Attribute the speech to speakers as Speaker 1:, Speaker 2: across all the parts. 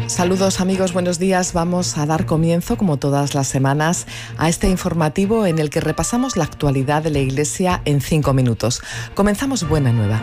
Speaker 1: Saludos amigos, buenos días. Vamos a dar comienzo, como todas las semanas, a este informativo en el que repasamos la actualidad de la Iglesia en 5 minutos. Comenzamos Buena Nueva.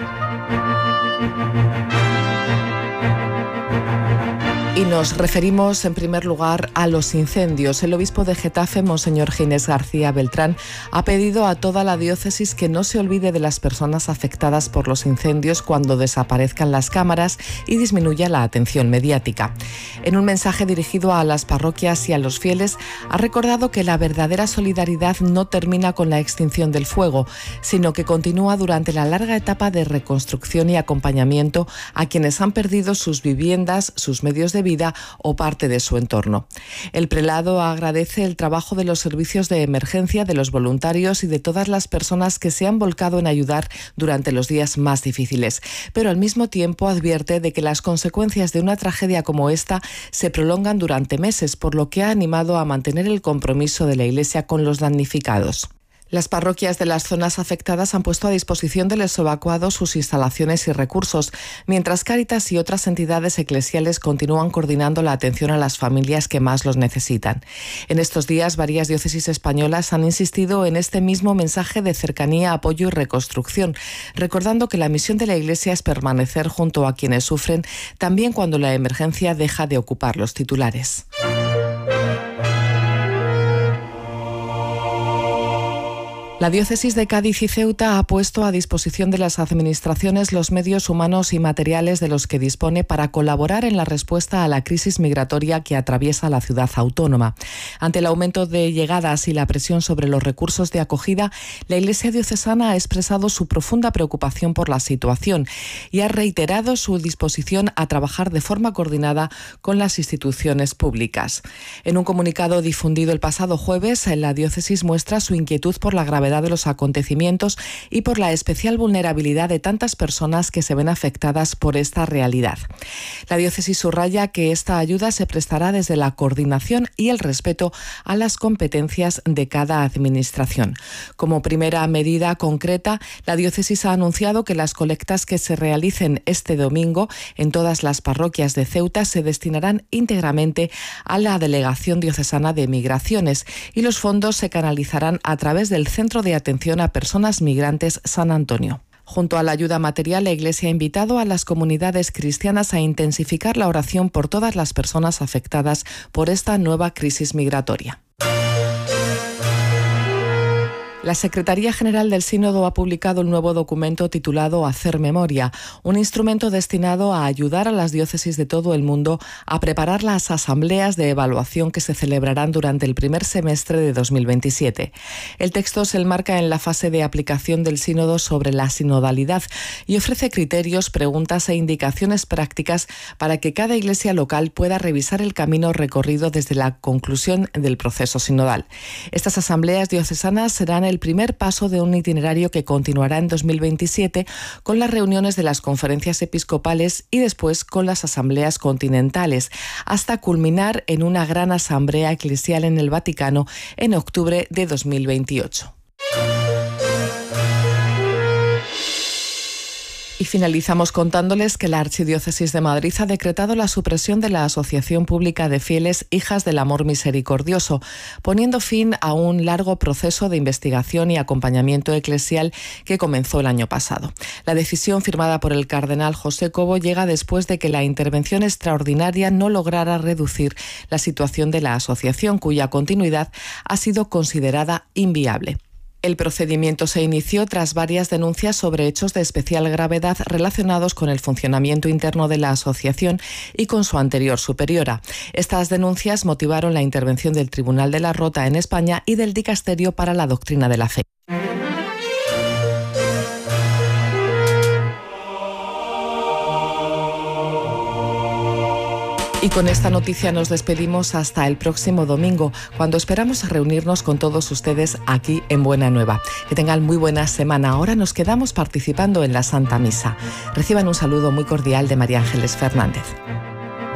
Speaker 1: Y nos referimos en primer lugar a los incendios. El obispo de Getafe, Monseñor Ginés García Beltrán, ha pedido a toda la diócesis que no se olvide de las personas afectadas por los incendios cuando desaparezcan las cámaras y disminuya la atención mediática. En un mensaje dirigido a las parroquias y a los fieles, ha recordado que la verdadera solidaridad no termina con la extinción del fuego, sino que continúa durante la larga etapa de reconstrucción y acompañamiento a quienes han perdido sus viviendas, sus medios de vida o parte de su entorno. El prelado agradece el trabajo de los servicios de emergencia, de los voluntarios y de todas las personas que se han volcado en ayudar durante los días más difíciles, pero al mismo tiempo advierte de que las consecuencias de una tragedia como esta se prolongan durante meses, por lo que ha animado a mantener el compromiso de la Iglesia con los damnificados. Las parroquias de las zonas afectadas han puesto a disposición de los evacuados sus instalaciones y recursos, mientras Cáritas y otras entidades eclesiales continúan coordinando la atención a las familias que más los necesitan. En estos días, varias diócesis españolas han insistido en este mismo mensaje de cercanía, apoyo y reconstrucción, recordando que la misión de la Iglesia es permanecer junto a quienes sufren, también cuando la emergencia deja de ocupar los titulares. La diócesis de Cádiz y Ceuta ha puesto a disposición de las administraciones los medios humanos y materiales de los que dispone para colaborar en la respuesta a la crisis migratoria que atraviesa la ciudad autónoma. Ante el aumento de llegadas y la presión sobre los recursos de acogida, la Iglesia diocesana ha expresado su profunda preocupación por la situación y ha reiterado su disposición a trabajar de forma coordinada con las instituciones públicas. En un comunicado difundido el pasado jueves, la diócesis muestra su inquietud por la gravedad de los acontecimientos y por la especial vulnerabilidad de tantas personas que se ven afectadas por esta realidad. La diócesis subraya que esta ayuda se prestará desde la coordinación y el respeto a las competencias de cada administración. Como primera medida concreta, la diócesis ha anunciado que las colectas que se realicen este domingo en todas las parroquias de Ceuta se destinarán íntegramente a la Delegación Diocesana de Migraciones y los fondos se canalizarán a través del Centro de Atención a Personas Migrantes San Antonio. Junto a la ayuda material, la Iglesia ha invitado a las comunidades cristianas a intensificar la oración por todas las personas afectadas por esta nueva crisis migratoria. La Secretaría General del Sínodo ha publicado el nuevo documento titulado Hacer Memoria, un instrumento destinado a ayudar a las diócesis de todo el mundo a preparar las asambleas de evaluación que se celebrarán durante el primer semestre de 2027. El texto se enmarca en la fase de aplicación del Sínodo sobre la sinodalidad y ofrece criterios, preguntas e indicaciones prácticas para que cada iglesia local pueda revisar el camino recorrido desde la conclusión del proceso sinodal. Estas asambleas diocesanas serán el primer paso de un itinerario que continuará en 2027 con las reuniones de las conferencias episcopales y después con las asambleas continentales, hasta culminar en una gran asamblea eclesial en el Vaticano en octubre de 2028. Y finalizamos contándoles que la Archidiócesis de Madrid ha decretado la supresión de la Asociación Pública de Fieles Hijas del Amor Misericordioso, poniendo fin a un largo proceso de investigación y acompañamiento eclesial que comenzó el año pasado. La decisión, firmada por el cardenal José Cobo, llega después de que la intervención extraordinaria no lograra reducir la situación de la asociación, cuya continuidad ha sido considerada inviable. El procedimiento se inició tras varias denuncias sobre hechos de especial gravedad relacionados con el funcionamiento interno de la asociación y con su anterior superiora. Estas denuncias motivaron la intervención del Tribunal de la Rota en España y del Dicasterio para la Doctrina de la Fe. Y con esta noticia nos despedimos hasta el próximo domingo, cuando esperamos reunirnos con todos ustedes aquí en Buena Nueva. Que tengan muy buena semana. Ahora nos quedamos participando en la Santa Misa. Reciban un saludo muy cordial de María Ángeles Fernández.